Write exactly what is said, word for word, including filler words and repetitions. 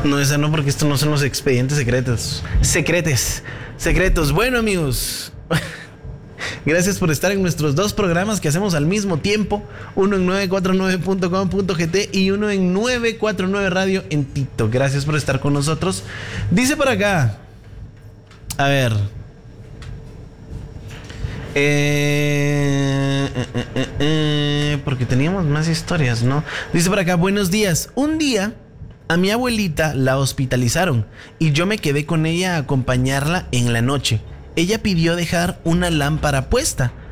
No, esa no, porque estos no son los expedientes secretos. Secretes. Secretos. Bueno, amigos. Gracias por estar en nuestros dos programas que hacemos al mismo tiempo. Uno en nueve cuatro nueve punto com punto g t y uno en nueve cuatro nueve Radio en TikTok. Gracias por estar con nosotros. Dice por acá. A ver. Eh, eh, eh, eh, eh, porque teníamos más historias, ¿no? Dice por acá, buenos días. Un día a mi abuelita la hospitalizaron y yo me quedé con ella a acompañarla en la noche. Ella pidió dejar una lámpara puesta.